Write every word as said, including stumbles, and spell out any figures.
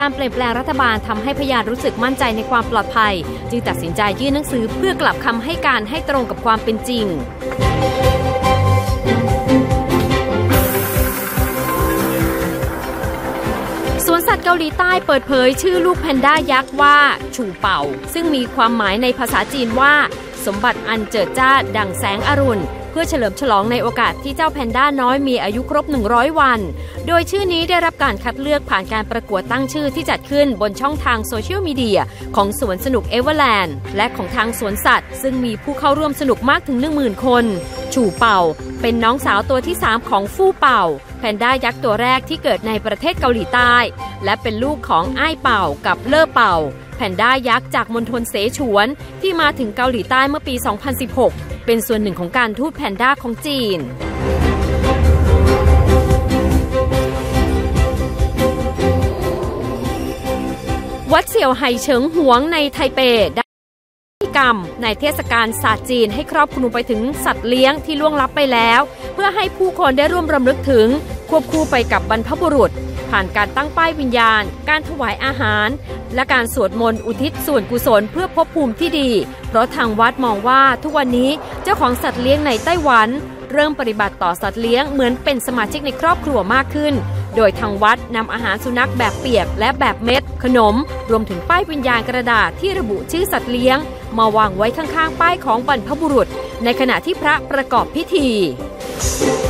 การเปลี่ยนแปลงรัฐบาลทำให้พยานรู้สึกมั่นใจในความปลอดภัยจึงตัดสินใจยื่นหนังสือเพื่อกลับคำให้การให้ตรงกับความเป็นจริงสวนสัตว์เกาหลีใต้เปิดเผยชื่อลูกแพนด้ายักษ์ว่าชูเป่าซึ่งมีความหมายในภาษาจีนว่าสมบัติอันเจิดจ้าดั่งแสงอรุณเพื่อเฉลิมฉลองในโอกาสที่เจ้าแพนด้าน้อยมีอายุครบหนึ่งร้อยวันโดยชื่อนี้ได้รับการคัดเลือกผ่านการประกวดตั้งชื่อที่จัดขึ้นบนช่องทางโซเชียลมีเดียของสวนสนุกเอเวอร์แลนด์และของทางสวนสัตว์ซึ่งมีผู้เข้าร่วมสนุกมากถึง หนึ่งหมื่น คนชูเป่าเป็นน้องสาวตัวที่สามของฟู่เป่าแพนด้ายักษ์ตัวแรกที่เกิดในประเทศเกาหลีใต้และเป็นลูกของอ้ายเป่ากับเล่อเป่าแพนด้ายักษ์จากมณฑลเสฉวนที่มาถึงเกาหลีใต้เมื่อปี สองพันสิบหก เป็นส่วนหนึ่งของการทูตแพนด้าของจีนวัดเสี่ยวไห่เฉิงหวงในไทเปได้พิธีกรรมในเทศกาลศาสตร์จีนให้ครอบคลุมไปถึงสัตว์เลี้ยงที่ล่วงลับไปแล้วเพื่อให้ผู้คนได้ร่วมรำลึกถึงควบคู่ไปกับบรรพบุรุษผ่านการตั้งป้ายวิญญาณการถวายอาหารและการสวดมนต์อุทิศส่วนกุศลเพื่อภพภูมิที่ดีเพราะทางวัดมองว่าทุกวันนี้เจ้าของสัตว์เลี้ยงในไต้หวันเริ่มปฏิบัติต่อสัตว์เลี้ยงเหมือนเป็นสมาชิกในครอบครัวมากขึ้นโดยทางวัดนำอาหารสุนัขแบบเปียกและแบบเม็ดขนมรวมถึงป้ายวิญญาณกระดาษที่ระบุชื่อสัตว์เลี้ยงมาวางไว้ข้างๆป้ายของบรรพบุรุษในขณะที่พระประกอบพิธี